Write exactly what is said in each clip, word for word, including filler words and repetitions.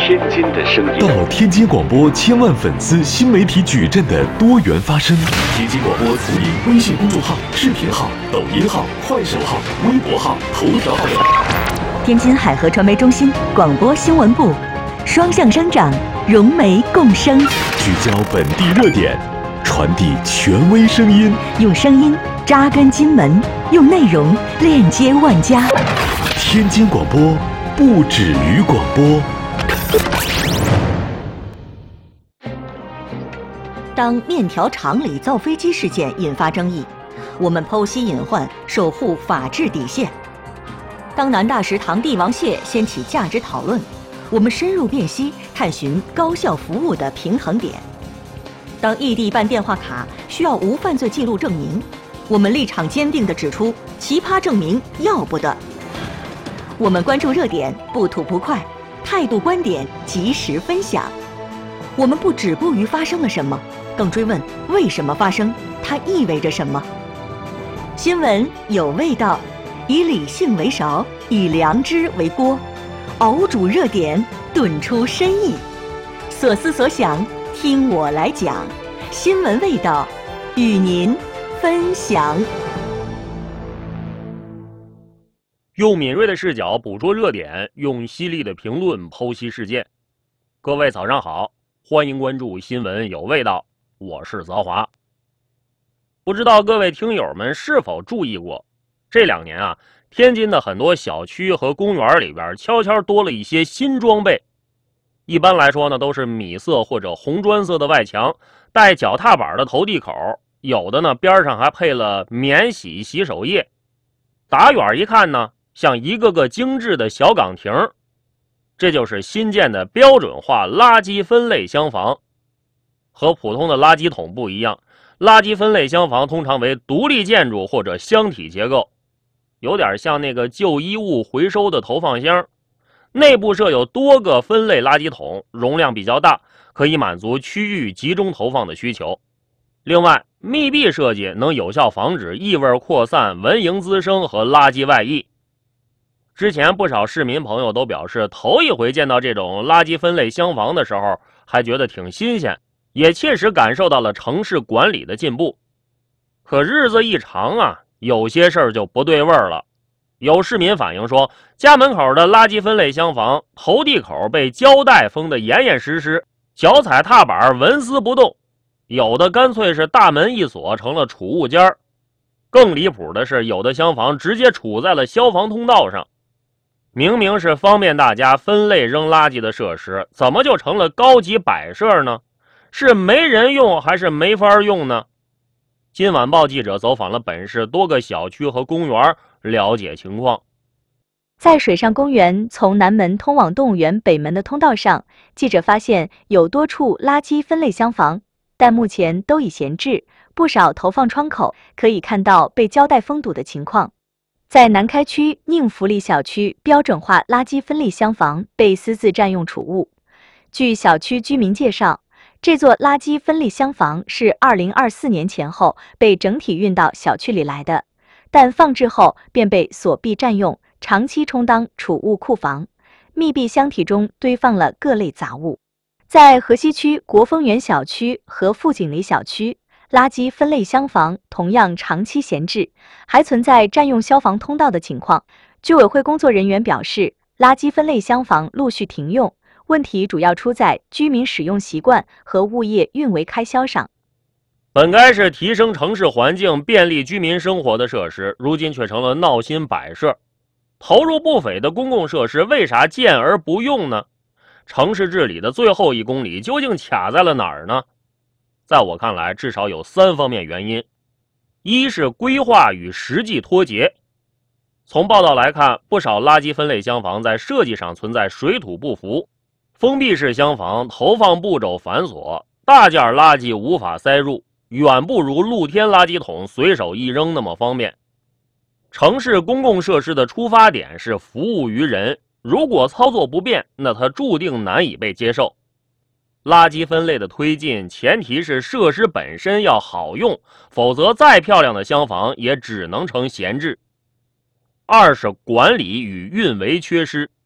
天津的声音， 到天津广播千万粉丝新媒体矩阵的多元发声。天津广播从音微信公众号、视频号、抖音号、快手号、微博号、头条号等。 天津海河传媒中心广播新闻部，双向生长，融媒共生， 聚焦本地热点，传递权威声音， 用声音扎根金门，用内容链接万家。 天津广播不止于广播。 当面条厂里造飞机事件引发争议，我们剖析隐患，守护法治底线。当南大食堂帝王蟹掀起价值讨论，我们深入辨析，探寻高效服务的平衡点。当异地办电话卡需要无犯罪记录证明，我们立场坚定地指出奇葩证明要不得。我们关注热点，不吐不快，态度观点及时分享。我们不止步于发生了什么，更追问为什么发生，它意味着什么。新闻有味道，以理性为勺，以良知为锅，熬煮热点，炖出深意。所思所想，听我来讲，新闻味道，与您分享。 用敏锐的视角捕捉热点，用犀利的评论剖析事件。各位早上好，欢迎关注新闻有味道，我是泽华。不知道各位听友们是否注意过，这两年啊，天津的很多小区和公园里边悄悄多了一些新装备。一般来说呢，都是米色或者红砖色的外墙，带脚踏板的投递口，有的呢边上还配了免洗洗手液。打远一看呢，像一个个精致的小岗亭，这就是新建的标准化垃圾分类箱房。和普通的垃圾桶不一样，垃圾分类箱房通常为独立建筑或者箱体结构，有点像那个旧衣物回收的投放箱，内部设有多个分类垃圾桶，容量比较大，可以满足区域集中投放的需求。另外，密闭设计能有效防止异味扩散、蚊蝇滋生和垃圾外溢。之前不少市民朋友都表示，头一回见到这种垃圾分类箱房的时候，还觉得挺新鲜，也切实感受到了城市管理的进步。可日子一长啊，有些事儿就不对味儿了。有市民反映说，家门口的垃圾分类箱房投递口被胶带封得严严实实，脚踩踏板纹丝不动，有的干脆是大门一锁成了储物间。更离谱的是，有的厢房直接处在了消防通道上。明明是方便大家分类扔垃圾的设施，怎么就成了高级摆设呢？是没人用还是没法用呢？今晚报记者走访了本市多个小区和公园，了解情况。 在水上公园从南门通往动物园北门的通道上，记者发现有多处垃圾分类箱房，但目前都已闲置，不少投放窗口可以看到被胶带封堵的情况。在南开区宁福里小区，标准化垃圾分类箱房被私自占用储物。据小区居民介绍，这座垃圾分类箱房是二零二四年前后被整体运到小区里来的，但放置后便被锁闭占用，长期充当储物库房。密闭箱体中堆放了各类杂物。在河西区国丰园小区和富锦里小区，垃圾分类箱房同样长期闲置，还存在占用消防通道的情况。居委会工作人员表示，垃圾分类箱房陆续停用，问题主要出在居民使用习惯和物业运维开销上。 本该是提升城市环境、便利居民生活的设施，如今却成了闹心摆设。投入不菲的公共设施为啥建而不用呢？城市治理的最后一公里究竟卡在了哪儿呢？在我看来，至少有三方面原因。一是规划与实际脱节。从报道来看，不少垃圾分类箱房在设计上存在水土不服，封闭式箱房投放步骤繁琐，大件垃圾无法塞入，远不如露天垃圾桶随手一扔那么方便。城市公共设施的出发点是服务于人，如果操作不便，那它注定难以被接受。垃圾分类的推进，前提是设施本身要好用，否则再漂亮的厢房也只能成闲置。二是管理与运维缺失。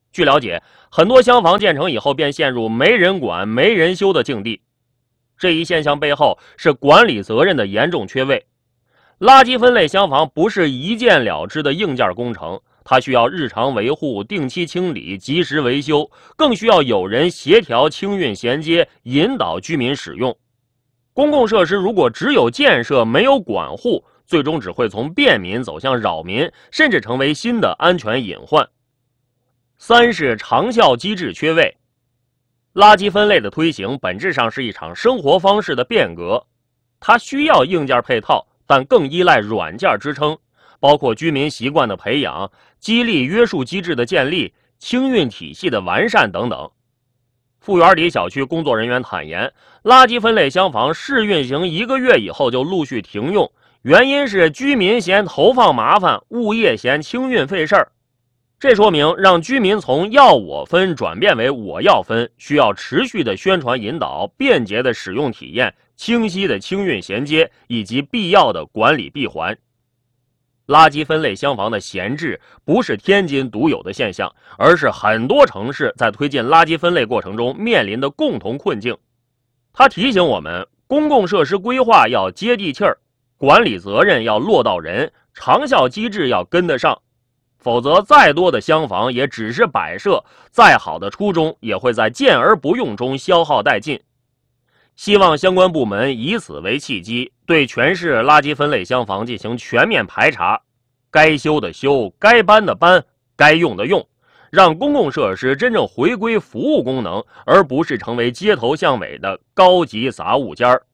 据了解，很多厢房建成以后便陷入没人管、没人修的境地。这一现象背后是管理责任的严重缺位。垃圾分类厢房不是一件了之的硬件工程，它需要日常维护、定期清理、及时维修，更需要有人协调、清运、衔接、引导居民使用。公共设施如果只有建设没有管护，最终只会从便民走向扰民，甚至成为新的安全隐患。三是长效机制缺位。垃圾分类的推行本质上是一场生活方式的变革，它需要硬件配套，但更依赖软件支撑，包括居民习惯的培养、激励约束机制的建立、清运体系的完善等等。富源里小区工作人员坦言，垃圾分类厢房试运行一个月以后就陆续停用，原因是居民嫌投放麻烦，物业嫌清运费事儿。这说明让居民从要我分转变为我要分，需要持续的宣传引导、便捷的使用体验、清晰的清运衔接以及必要的管理闭环。垃圾分类厢房的闲置不是天津独有的现象，而是很多城市在推进垃圾分类过程中面临的共同困境。它提醒我们，公共设施规划要接地气儿，管理责任要落到人，长效机制要跟得上。否则再多的厢房也只是摆设，再好的初衷也会在见而不用中消耗殆尽。希望相关部门以此为契机，对全市垃圾分类厢房进行全面排查，该修的修，该搬的搬，该用的用，让公共设施真正回归服务功能，而不是成为街头巷尾的高级杂物间儿。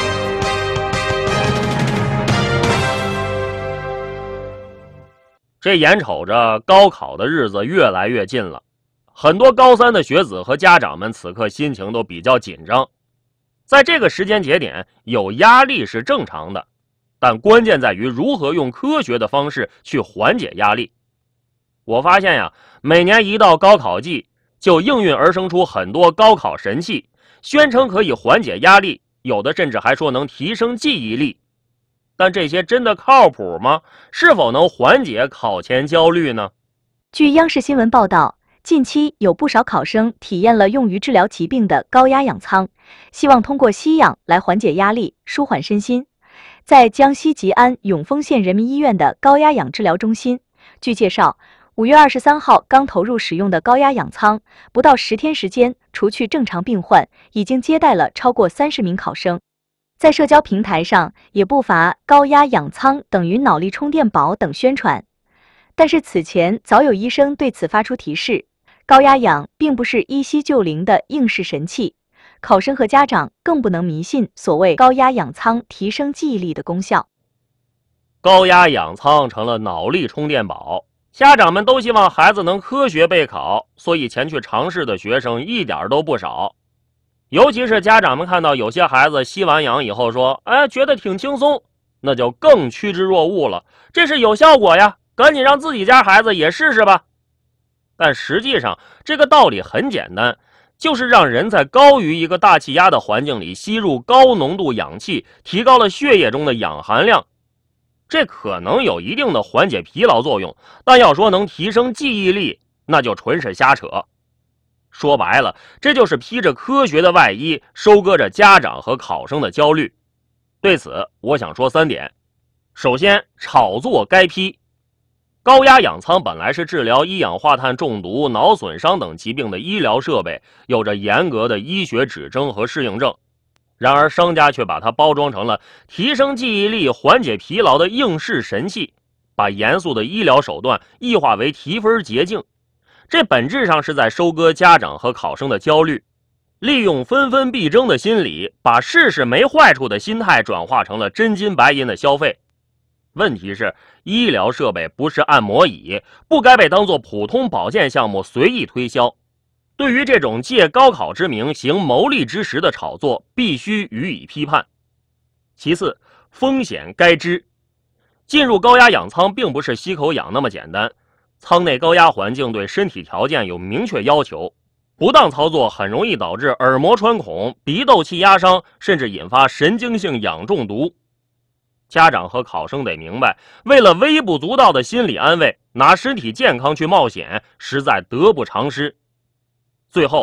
这眼瞅着高考的日子越来越近了，很多高三的学子和家长们此刻心情都比较紧张。在这个时间节点，有压力是正常的，但关键在于如何用科学的方式去缓解压力。我发现呀，每年一到高考季，就应运而生出很多高考神器，宣称可以缓解压力，有的甚至还说能提升记忆力。但这些真的靠谱吗？是否能缓解考前焦虑呢？ 据央视新闻报道，近期有不少考生体验了用于治疗疾病的高压氧舱，希望通过吸氧来缓解压力、舒缓身心。在江西吉安永丰县人民医院的高压氧治疗中心，据介绍，五月二十三号刚投入使用的高压氧舱，不到十天时间，除去正常病患，已经接待了超过三十名考生。在社交平台上也不乏高压氧舱等于脑力充电宝等宣传，但是此前早有医生对此发出提示，高压氧并不是一吸就灵的应试神器，考生和家长更不能迷信所谓高压氧舱提升记忆力的功效。 高压氧舱成了脑力充电宝，家长们都希望孩子能科学备考，所以前去尝试的学生一点都不少。尤其是家长们看到有些孩子吸完氧以后说，哎，觉得挺轻松，那就更趋之若鹜了，这是有效果呀，赶紧让自己家孩子也试试吧。但实际上这个道理很简单，就是让人在高于一个大气压的环境里吸入高浓度氧气，提高了血液中的氧含量。这可能有一定的缓解疲劳作用，但要说能提升记忆力，那就纯是瞎扯。说白了，这就是披着科学的外衣，收割着家长和考生的焦虑。对此，我想说三点。首先，炒作该批。高压氧舱本来是治疗一氧化碳中毒、脑损伤等疾病的医疗设备，有着严格的医学指征和适应症。然而，商家却把它包装成了提升记忆力、缓解疲劳的应试神器，把严肃的医疗手段异化为提分捷径。这本质上是在收割家长和考生的焦虑，利用分分必争的心理，把试试没坏处的心态转化成了真金白银的消费。问题是，医疗设备不是按摩椅，不该被当作普通保健项目随意推销。对于这种借高考之名行牟利之实的炒作，必须予以批判。其次，风险该知。进入高压氧舱并不是吸口氧那么简单，舱内高压环境对身体条件有明确要求，不当操作很容易导致耳膜穿孔、鼻窦气压伤，甚至引发神经性氧中毒。 家长和考生得明白，为了微不足道的心理安慰，拿身体健康去冒险，实在得不偿失。最后